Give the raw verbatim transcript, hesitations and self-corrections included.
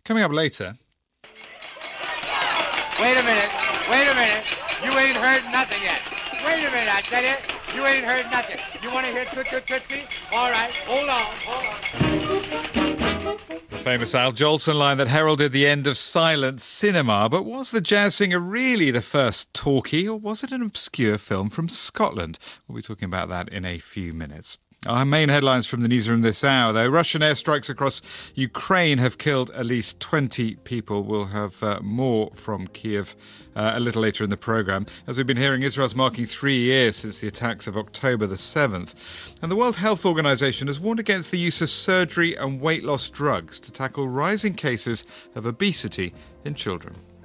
Coming up later... Wait a minute, wait a minute. You ain't heard nothing yet. Wait a minute, I tell you. You ain't heard nothing. You want to hear Toot Toot Tootsie? All right, hold on, hold on. The famous Al Jolson line that heralded the end of silent cinema. But was the jazz singer really the first talkie, or was it an obscure film from Scotland? We'll be talking about that in a few minutes. Our main headlines from the newsroom this hour, though. Russian airstrikes across Ukraine have killed at least twenty people. We'll have uh, more from Kiev uh, a little later in the programme. As we've been hearing, Israel's marking three years since the attacks of October the seventh. And the World Health Organization has warned against the use of surgery and weight loss drugs to tackle rising cases of obesity in children.